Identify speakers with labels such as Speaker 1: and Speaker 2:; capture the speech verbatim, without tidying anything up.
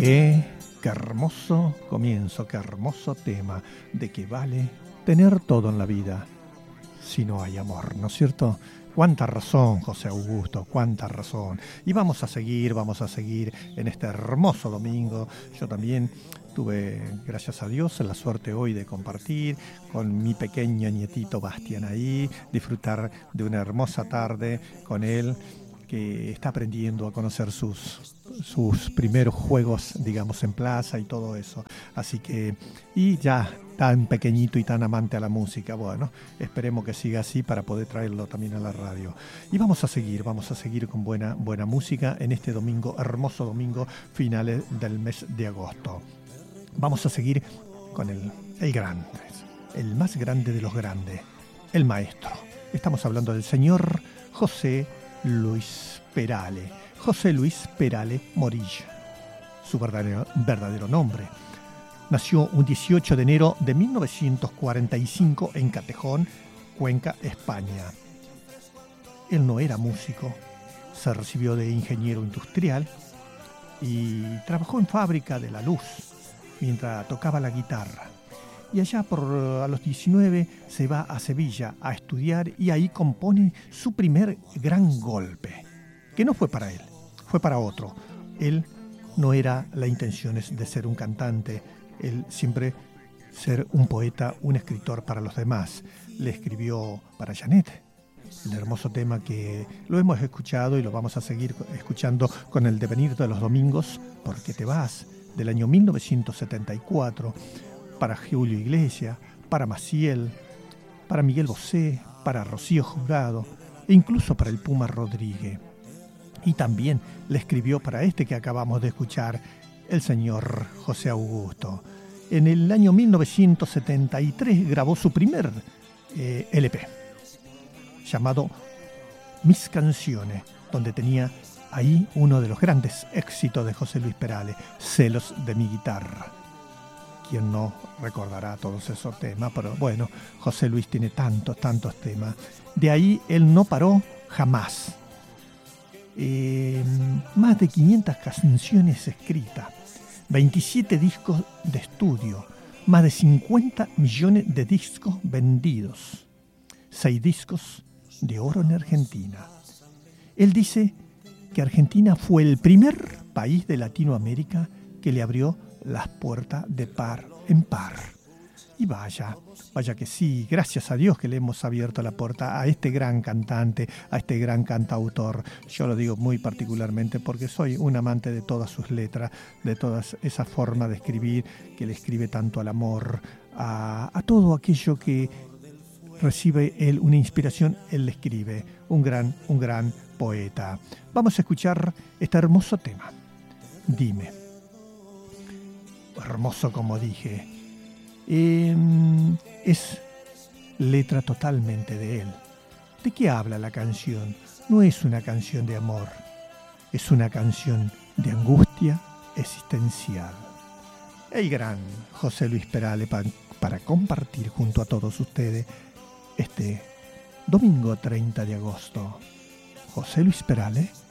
Speaker 1: Qué, qué hermoso comienzo, qué hermoso tema, de que vale tener todo en la vida si no hay amor, ¿no es cierto? Cuánta razón, José Augusto, cuánta razón. Y vamos a seguir, vamos a seguir en este hermoso domingo. Yo también tuve, gracias a Dios, la suerte hoy de compartir con mi pequeño nietito Bastián ahí, disfrutar de una hermosa tarde con él, que está aprendiendo a conocer sus, sus primeros juegos, digamos, en plaza y todo eso. Así que, y ya tan pequeñito y tan amante a la música, bueno, esperemos que siga así para poder traerlo también a la radio. Y vamos a seguir, vamos a seguir con buena, buena música en este domingo, hermoso domingo, finales del mes de agosto. Vamos a seguir con el, el grande, el más grande de los grandes, el maestro. Estamos hablando del señor José Luis Perales, José Luis Perales Morilla, su verdadero, verdadero nombre. Nació un dieciocho de enero de mil novecientos cuarenta y cinco en Catejón, Cuenca, España. Él no era músico, se recibió de ingeniero industrial y trabajó en fábrica de la luz mientras tocaba la guitarra. Y allá por a los diecinueve se va a Sevilla a estudiar y ahí compone su primer gran golpe, que no fue para él, fue para otro. Él no era la intención de ser un cantante, él siempre ser un poeta, un escritor para los demás. Le escribió para Janet el hermoso tema que lo hemos escuchado y lo vamos a seguir escuchando con el devenir de los domingos, Porque te vas, del año mil novecientos setenta y cuatro, para Julio Iglesias, para Maciel, para Miguel Bosé, para Rocío Jurado e incluso para el Puma Rodríguez. Y también le escribió para este que acabamos de escuchar, el señor José Augusto. En el año mil novecientos setenta y tres grabó su primer eh, L P, llamado Mis Canciones, donde tenía ahí uno de los grandes éxitos de José Luis Perales, Celos de mi guitarra. ¿Quién no recordará todos esos temas? Pero bueno, José Luis tiene tantos, tantos temas. De ahí él no paró jamás. Eh, más de quinientas canciones escritas, veintisiete discos de estudio, más de cincuenta millones de discos vendidos, seis discos de oro en Argentina. Él dice que Argentina fue el primer país de Latinoamérica que le abrió las puertas de par en par. Y vaya, vaya que sí, gracias a Dios que le hemos abierto la puerta a este gran cantante, a este gran cantautor. Yo lo digo muy particularmente porque soy un amante de todas sus letras, de toda esa forma de escribir que le escribe tanto al amor, a, a todo aquello que recibe él una inspiración, él le escribe. Un gran, un gran poeta. Vamos a escuchar este hermoso tema. Dime. Hermoso, como dije. Eh, es letra totalmente de él. ¿De qué habla la canción? No es una canción de amor, es una canción de angustia existencial. El gran José Luis Perales pa, para compartir junto a todos ustedes este domingo treinta de agosto. José Luis Perales